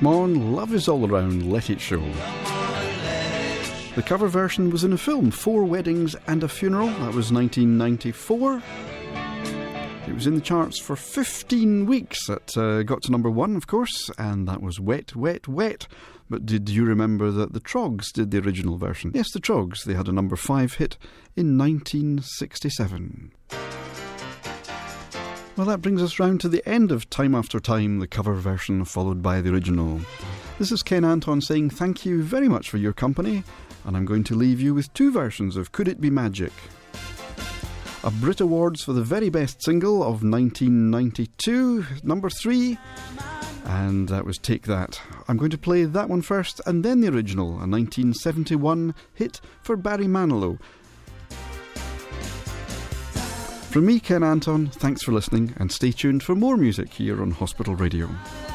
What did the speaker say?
Come on, love is all around, let it show. The cover version was in a film, Four Weddings and a Funeral. That was 1994. It was in the charts for 15 weeks. It got to number 1, of course, and that was Wet, Wet, Wet. But did you remember that the Troggs did the original version? Yes, the Troggs. They had a number 5 hit in 1967. Well, that brings us round to the end of Time After Time, the cover version followed by the original. This is Ken Anton saying thank you very much for your company, and I'm going to leave you with 2 versions of Could It Be Magic. A Brit Awards for the very best single of 1992, number 3, and that was Take That. I'm going to play that one first and then the original, a 1971 hit for Barry Manilow. From me, Ken Anton, thanks for listening, and stay tuned for more music here on Hospital Radio.